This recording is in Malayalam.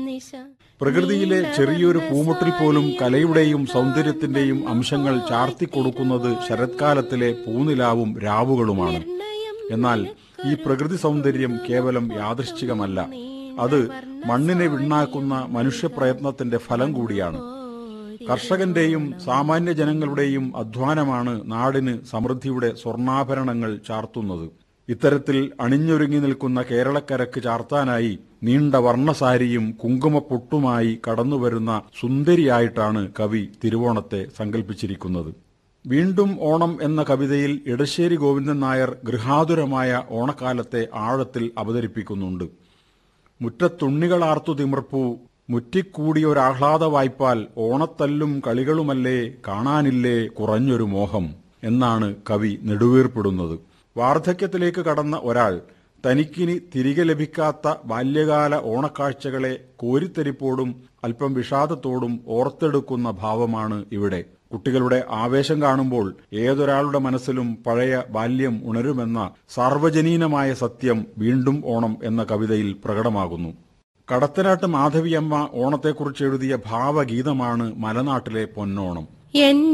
പ്രകൃതിയിലെ ചെറിയൊരു പൂമുട്ടിൽ പോലും കലയുടെയും സൗന്ദര്യത്തിന്റെയും അംശങ്ങൾ ചാർത്തിക്കൊടുക്കുന്നത് ശരത്കാലത്തിലെ പൂനിലാവും രാവുകളുമാണ്. എന്നാൽ ഈ പ്രകൃതി സൗന്ദര്യം കേവലം യാദൃശ്ചികമല്ല, അത് മണ്ണിനെ വിണ്ണാക്കുന്ന മനുഷ്യപ്രയത്നത്തിന്റെ ഫലം കൂടിയാണ്. കർഷകന്റെയും സാമാന്യ ജനങ്ങളുടെയും അധ്വാനമാണ് നാടിന് സമൃദ്ധിയുടെ സ്വർണ്ണാഭരണങ്ങൾ ചാർത്തുന്നത്. ഇത്തരത്തിൽ അണിഞ്ഞൊരുങ്ങി നിൽക്കുന്ന കേരളക്കരക്ക് ചാർത്താനായി നീണ്ട വർണ്ണസാരിയും കുങ്കുമപ്പൊട്ടുമായി കടന്നുവരുന്ന സുന്ദരിയായിട്ടാണ് കവി തിരുവോണത്തെ സങ്കല്പിച്ചിരിക്കുന്നത്. വീണ്ടും ഓണം എന്ന കവിതയിൽ ഇടശ്ശേരി ഗോവിന്ദൻ നായർ ഗൃഹാതുരമായ ഓണക്കാലത്തെ ആഴത്തിൽ അവതരിപ്പിക്കുന്നുണ്ട്. മുറ്റത്തുണ്ണികളാർത്തു തിമിർപ്പൂ, മുറ്റിക്കൂടിയൊരാഹ്ലാദ വായ്പാൽ, ഓണത്തല്ലും കളികളുമല്ലേ കാണാനില്ലേ കുറഞ്ഞൊരു മോഹം എന്നാണ് കവി നെടുവീർപ്പിടുന്നത്. വാർദ്ധക്യത്തിലേക്ക് കടന്ന ഒരാൾ തനിക്കിനി തിരികെ ലഭിക്കാത്ത ബാല്യകാല ഓണക്കാഴ്ചകളെ കോരിത്തെരിപ്പോടും അല്പം വിഷാദത്തോടും ഓർത്തെടുക്കുന്ന ഭാവമാണ് ഇവിടെ. കുട്ടികളുടെ ആവേശം കാണുമ്പോൾ ഏതൊരാളുടെ മനസ്സിലും പഴയ ബാല്യം ഉണരുമെന്ന സാർവജനീനമായ സത്യം വീണ്ടും ഓണം എന്ന കവിതയിൽ പ്രകടമാകുന്നു. കടത്തനാട്ട് മാധവിയമ്മ ഓണത്തെക്കുറിച്ച് എഴുതിയ ഭാവഗീതമാണ് മലനാട്ടിലെ പൊന്നോണം.